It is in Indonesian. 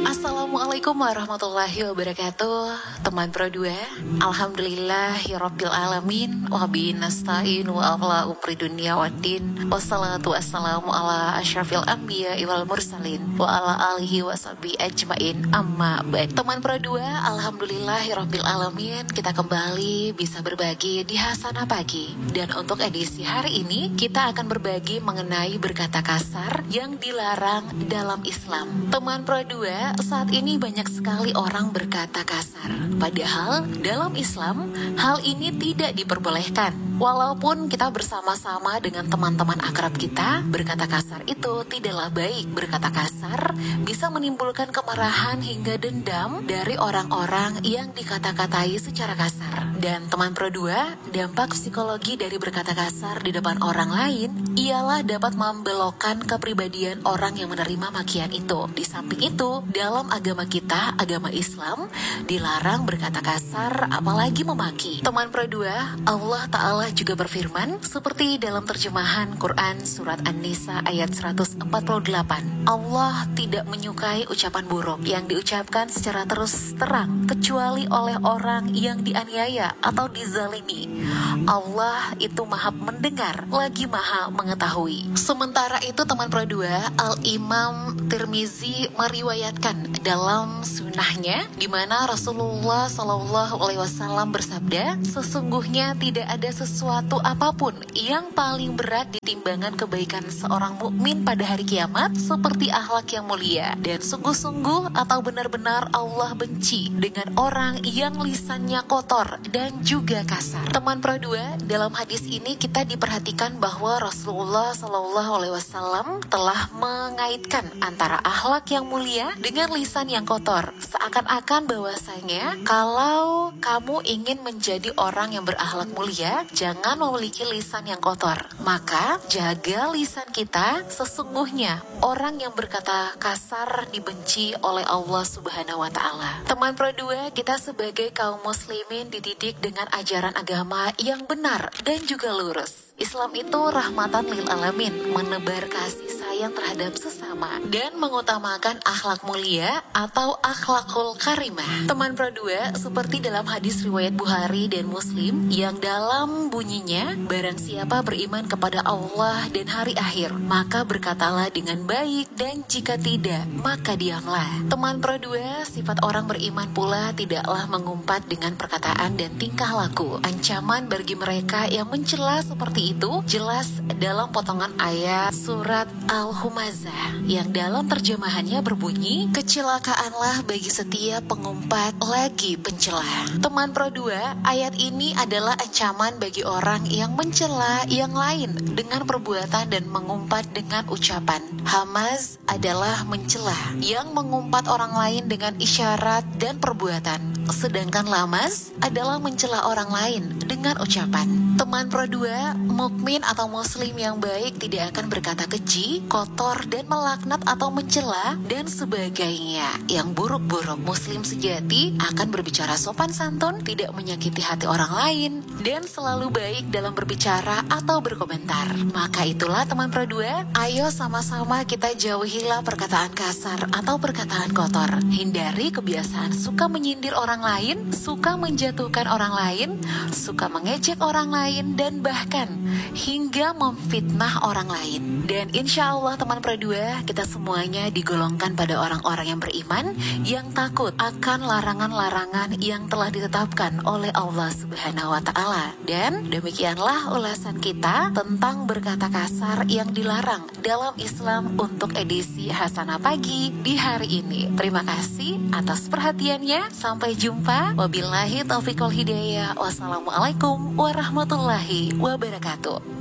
Assalamualaikum warahmatullahi wabarakatuh. Teman Pro 2, alhamdulillahirabbil alamin wa bihi nasta'inu ala umri dunya waddin. Wassalatu wassalamu ala asyrafil anbiya'i wal mursalin wa ala alihi washabihi ajmain. Amma ba'd. Teman Pro 2, alhamdulillahirabbil alamin, kita kembali bisa berbagi di Hasanah Pagi. Dan untuk edisi hari ini kita akan berbagi mengenai berkata kasar yang dilarang dalam Islam. Teman Pro 2, saat ini banyak sekali orang berkata kasar. Padahal dalam Islam hal ini tidak diperbolehkan. Walaupun kita bersama-sama dengan teman-teman akrab kita, berkata kasar itu tidaklah baik. Berkata kasar bisa menimbulkan kemarahan hingga dendam dari orang-orang yang dikata-katai secara kasar. Dan teman Pro 2, dampak psikologi dari berkata kasar di depan orang lain ialah dapat membelokkan kepribadian orang yang menerima makian itu. Di samping itu, dalam agama kita, agama Islam, dilarang berkata kasar apalagi memaki. Teman Pro 2, Allah Ta'ala juga berfirman seperti dalam terjemahan Quran surat An-Nisa ayat 148. Allah tidak menyukai ucapan buruk yang diucapkan secara terus terang kecuali oleh orang yang dianiaya atau dizalimi. Allah itu maha mendengar lagi maha mengetahui. Sementara itu teman Pro 2, Al-Imam Tirmizi meriwayatkan dalam sunnahnya di mana Rasulullah SAW bersabda, sesungguhnya tidak ada sesuatu apapun yang paling berat di timbangan kebaikan seorang mukmin pada hari kiamat seperti akhlak yang mulia, dan sungguh-sungguh atau benar-benar Allah benci dengan orang yang lisannya kotor dan juga kasar. Teman Pro 2, dalam hadis ini kita diperhatikan bahwa Rasulullah SAW telah mengaitkan antara akhlak yang mulia dengan lisan yang kotor. Seakan-akan bahwasanya kalau kamu ingin menjadi orang yang berakhlak mulia, jangan memiliki lisan yang kotor. Maka jaga lisan kita. Sesungguhnya orang yang berkata kasar dibenci oleh Allah Subhanahu wa Ta'ala. Teman Pro 2, kita sebagai kaum muslimin dididik dengan ajaran agama yang benar dan juga lurus. Islam itu rahmatan lil alamin, menebar kasih sayang terhadap sesama dan mengutamakan akhlak mulia atau akhlakul karimah. Teman Pro 2, seperti dalam hadis riwayat Bukhari dan Muslim yang dalam bunyinya, barang siapa beriman kepada Allah dan hari akhir, maka berkatalah dengan baik, dan jika tidak, maka diamlah. Teman Pro 2, sifat orang beriman pula tidaklah mengumpat dengan perkataan dan tingkah laku. Ancaman bagi mereka yang mencela seperti itu jelas dalam potongan ayat surat Al-Humazah yang dalam terjemahannya berbunyi, kecelakaanlah bagi setiap pengumpat lagi pencela. Teman Pro 2, ayat ini adalah ancaman bagi orang yang mencela yang lain dengan perbuatan dan mengumpat dengan ucapan. Hamaz adalah mencela yang mengumpat orang lain dengan isyarat dan perbuatan. Sedangkan lamaz adalah mencela orang lain dengan ucapan. Teman Pro 2, mukmin atau muslim yang baik tidak akan berkata keji, kotor, dan melaknat atau mencela dan sebagainya yang buruk-buruk. Muslim sejati akan berbicara sopan santun, tidak menyakiti hati orang lain, dan selalu baik dalam berbicara atau berkomentar. Maka itulah teman Pro 2, ayo sama-sama kita jauhilah perkataan kasar atau perkataan kotor. Hindari kebiasaan suka menyindir orang lain, suka menjatuhkan orang lain, suka mengejek orang lain, dan bahkan hingga memfitnah orang lain. Dan insya Allah teman Pro 2, kita semuanya digolongkan pada orang-orang yang beriman, yang takut akan larangan-larangan yang telah ditetapkan oleh Allah Subhanahu wa Ta'ala. Dan demikianlah ulasan kita tentang berkata kasar yang dilarang dalam Islam untuk edisi Hasanah Pagi di hari ini. Terima kasih atas perhatiannya. Sampai jumpa. Wabillahi taufiq wal hidayah. Wassalamualaikum warahmatullahi wabarakatuh.